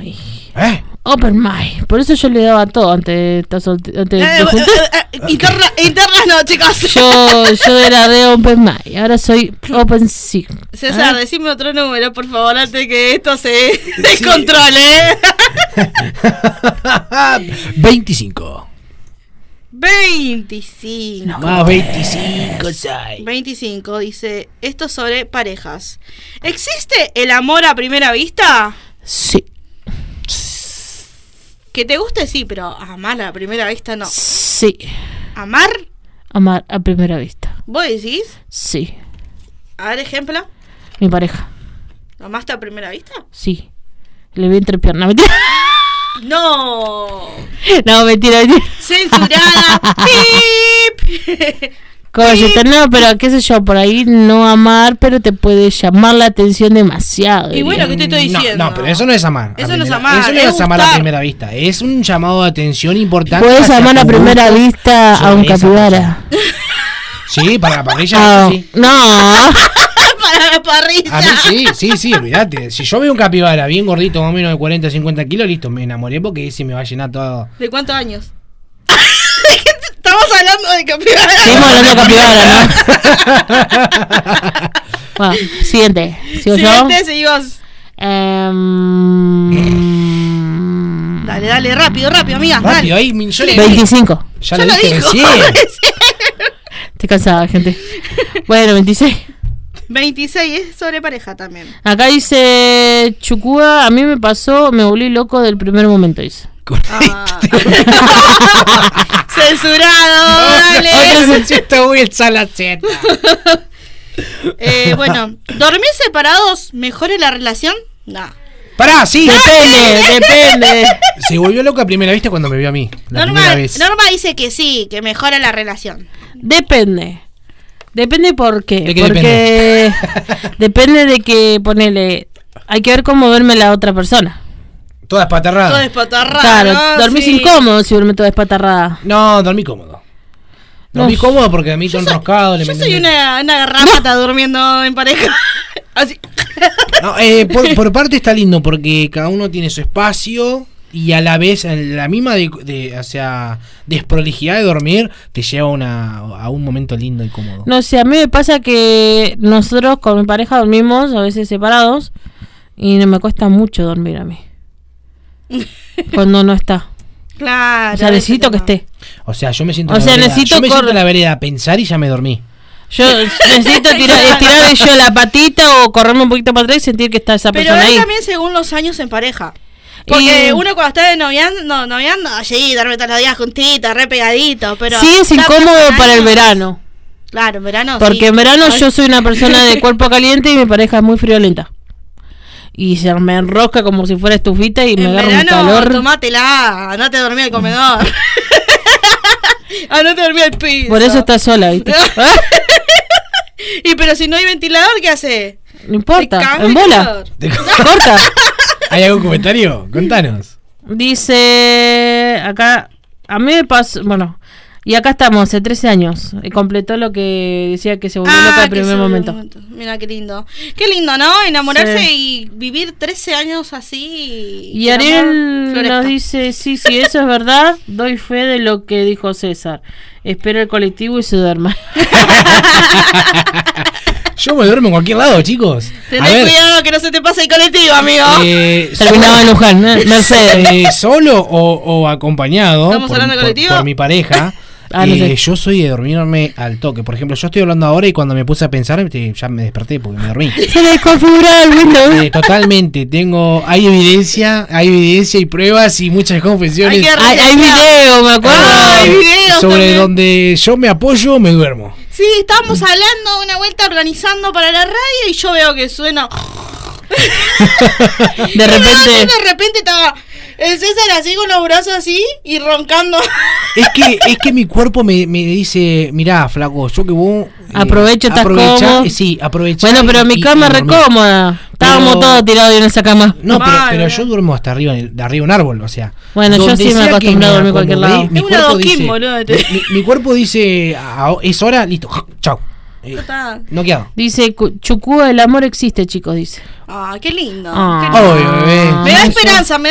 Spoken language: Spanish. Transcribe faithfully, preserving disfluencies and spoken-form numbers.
mind. ¿Eh? Open mind. Por eso yo le daba todo antes de estar soltero. Antes de, Eh, de juntar. eh, eh, interna, internas no, chicos. Yo, yo era de Open mind. Ahora soy Open Sig. César, ¿Ah? decime otro número, por favor, antes de que esto se descontrole. veinticinco. veinticinco. Más veinticinco, sai. veinticinco dice, esto sobre parejas. ¿Existe el amor a primera vista? Sí. Que te guste, sí, pero amar a primera vista no. Sí. ¿Amar? Amar a primera vista. ¿Vos decís? Sí. A ver, ejemplo. Mi pareja. ¿Amaste a primera vista? Sí. Le vi entre piernas. Mentira. No. No, mentira, mentira. Censurada. ¡Pip! Cosita, no, pero qué sé yo, por ahí no amar, pero te puede llamar la atención demasiado. Y bueno, ¿qué te estoy No, diciendo? no, pero eso no es amar. Eso a no es primera- amar, Eso no es es amar a gustar. primera vista. Es un llamado de atención importante. Puedes hacia amar a tu primera gusto vista a sobre un esa capibara. persona. Sí, para la parrilla, Ah, sí. no. Para la parrilla. A mí sí, sí, sí, olvídate. Si yo veo un capibara bien gordito, más o menos de cuarenta a cincuenta kilos, listo, me enamoré porque ese me va a llenar todo. ¿De cuántos años? Estamos hablando de capibara. Seguimos hablando de capibara, ¿no? Bueno, siguiente. ¿Sigo yo? Siguiente, seguimos. Em, Dale, dale, rápido, rápido, amiga. Rápido, Dale. ahí mi- yo le veinticinco. Ya Ya lo lo dije dijo. recién. Estoy cansada, gente. Bueno, veintiséis. veintiséis es sobre pareja también. Acá dice Chucúa, a mí me pasó, me volví loco del primer momento, dice. Ah. Censurado, dale. Otra siento muy el salaceta. Eh, bueno, ¿dormir separados mejora la relación? No. Pará, sí. Depende, depende. Se volvió loco a primera vista cuando me vio a mí. La primera Norma, vez. Norma dice que sí, que mejora la relación. Depende. Depende por qué. ¿De qué Porque depende de que, ponele, hay que ver cómo duerme la otra persona. Toda espatarrada. Todo despatarrado. Claro, ¿no? dormís Sí. incómodo si duerme toda espatarrada. No, dormí cómodo. Dormí No. cómodo porque a mí Yo todo soy, enroscado. le yo meten- soy una, una garrapata durmiendo en pareja. Así. No, eh, por, por parte está lindo porque cada uno tiene su espacio y a la vez en la misma de, de, o sea, desprolijidad de dormir te lleva una, a un momento lindo y cómodo. No sé, a mí me pasa que nosotros con mi pareja dormimos a veces separados y no me cuesta mucho dormir a mí. Cuando no está. Claro. O sea, necesito que esté. O sea, yo me siento O en la sea, vereda, necesito yo me cor- siento en la vereda a pensar y ya me dormí. Yo necesito tirar, estirar yo la patita o correrme un poquito para atrás y sentir que está esa Pero persona es ahí. también según los años en pareja. Porque Y- uno cuando está de noviando, no, noviando, sí, duerme todos los días juntitos, re pegadito, pero... Sí, es ya incómodo pasan para el años. verano. Claro, en verano Porque sí. en verano Ay, yo soy una persona de cuerpo caliente y mi pareja es muy friolenta. Y se me enrosca como si fuera estufita y me en agarra un verano, calor. tomátela, andate a dormir al comedor. Andate a dormir al piso. Por eso está sola, ¿viste? Y pero si no hay ventilador, ¿qué hace? No Te importa, caga en el bola. calor. Corta. ¿Hay algún comentario? Contanos. Dice acá, a mí me pasó, bueno, y acá estamos, hace trece años. Y completó lo que decía que se volvió loca Ah, al que primer se- momento. Mira qué lindo. Qué lindo, ¿no? Enamorarse Sí. y vivir trece años así. Y el amor Ariel florezca. nos dice, sí, sí, eso es verdad, doy fe de lo que dijo César. Espera el colectivo y se duerma. Yo me duermo en cualquier lado, chicos. A Tené ver, cuidado que no se te pase el colectivo, amigo. eh, Terminaba en Luján, ¿eh? Mercedes. eh, solo o, o acompañado ¿Estamos por, hablando de por- colectivo? por mi pareja. Ah, no eh, sé. Yo soy de dormirme al toque. Por ejemplo, yo estoy hablando ahora y cuando me puse a pensar eh, ya me desperté porque me dormí. Se le desconfiguraba el Windows. Eh, totalmente, tengo, hay evidencia, hay evidencia y pruebas y muchas confesiones Hay que Hay, hay video, me acuerdo. Ah, hay videos sobre también. donde yo me apoyo, me duermo. Sí, estábamos hablando una vuelta organizando para la radio y yo veo que suena. De repente, De repente estaba el César así con los brazos así y roncando. Es que, es que mi cuerpo me, me dice, mirá, flaco, yo que vos... eh, Aprovecho, estás aprovechá- cómodo. eh, Sí, aprovecha. bueno, pero mi cama es re cómoda. Estábamos Pero- todos tirados en esa cama. No, pero, Mal, pero eh. yo duermo hasta arriba, en el- de arriba de un árbol, o sea. Bueno, yo donde sí me sea que acostumbré a dormir en cualquier acomodé, lado. Mi Es una cuerpo adoquín, dice, boludo, este. mi, mi cuerpo dice, "Ah, es hora, listo, chau. Eh, Está. noqueado. Dice, Cu- Chucúa, el amor existe, chicos, dice. Ah, qué lindo. Ah. Qué lindo. Obvio, bebé. Me da Ah, esperanza, me